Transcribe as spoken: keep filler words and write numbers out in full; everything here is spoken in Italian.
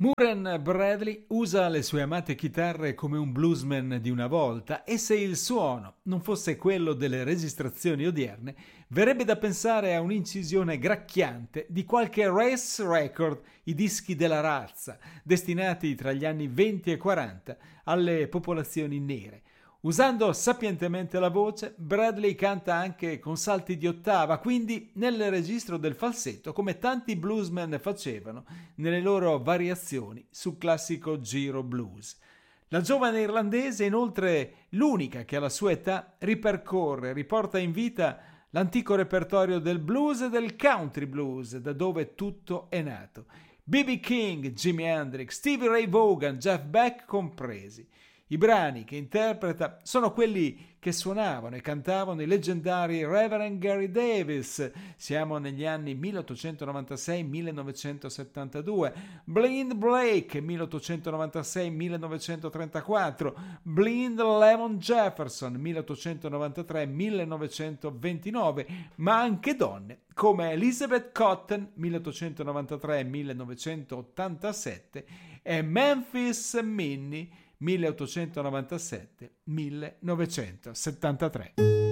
Murray Bradley usa le sue amate chitarre come un bluesman di una volta e se il suono non fosse quello delle registrazioni odierne, verrebbe da pensare a un'incisione gracchiante di qualche race record, i dischi della razza, destinati tra gli anni venti e quaranta alle popolazioni nere. Usando sapientemente la voce, Bradley canta anche con salti di ottava, quindi nel registro del falsetto, come tanti bluesmen facevano nelle loro variazioni sul classico giro blues. La giovane irlandese è inoltre l'unica che alla sua età ripercorre, riporta in vita l'antico repertorio del blues e del country blues, da dove tutto è nato. B B King, Jimi Hendrix, Stevie Ray Vaughan, Jeff Beck compresi. I brani che interpreta sono quelli che suonavano e cantavano i leggendari Reverend Gary Davis. Siamo negli anni milleottocentonovantasei millenovecentosettantadue, Blind Blake milleottocentonovantasei millenovecentotrentaquattro, Blind Lemon Jefferson milleottocentonovantatré millenovecentoventinove, ma anche donne come Elizabeth Cotten milleottocentonovantatré millenovecentottantasette e Memphis Minnie milleottocentonovantasette millenovecentosettantatré.